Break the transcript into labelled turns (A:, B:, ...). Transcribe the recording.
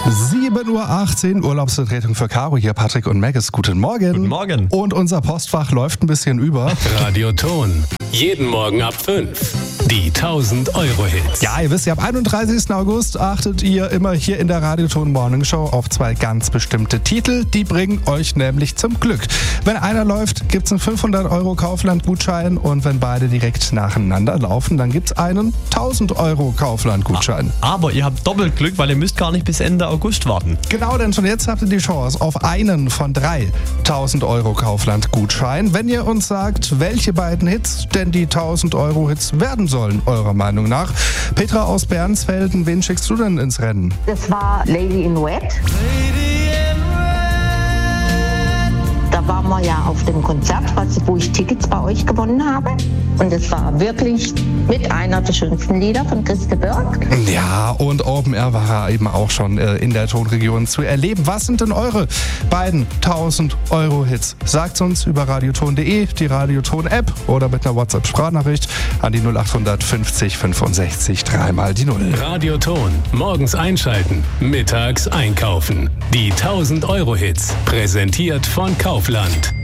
A: 7:18 Uhr, Urlaubsvertretung für Caro. Hier Patrick und Maggis. Guten Morgen.
B: Guten Morgen.
A: Und unser Postfach läuft ein bisschen über.
C: Radioton. Jeden Morgen ab 5. Die 1000-Euro-Hits.
A: Ja, ihr wisst ja, ab 31. August achtet ihr immer hier in der Radioton Morning Show auf zwei ganz bestimmte Titel. Die bringen euch nämlich zum Glück. Wenn einer läuft, gibt's einen 500 € Kaufland-Gutschein. Und wenn beide direkt nacheinander laufen, dann gibt's einen 1000 € Kaufland-Gutschein.
B: Aber ihr habt doppelt Glück, weil ihr müsst gar nicht bis Ende August warten.
A: Genau, denn schon jetzt habt ihr die Chance auf einen von 3 1000 € Kaufland-Gutschein. Wenn ihr uns sagt, welche beiden Hits denn die 1000-Euro-Hits werden sollen, eurer Meinung nach. Petra aus Bernsfelden, wen schickst du denn ins Rennen?
D: Das war Lady in Red. Da waren wir ja auf dem Konzert, wo ich Tickets bei euch gewonnen habe. Und es war wirklich mit einer der schönsten Lieder von Christa Berg.
A: Ja, und Open Air war er eben auch schon in der Tonregion zu erleben. Was sind denn eure beiden 1000-Euro-Hits? Sagt's uns über radioton.de, die Radioton-App oder mit einer WhatsApp-Sprachnachricht an die 0800 50 65 3 die 0.
C: Radioton. Morgens einschalten, mittags einkaufen. Die 1000-Euro-Hits. Präsentiert von Kaufland.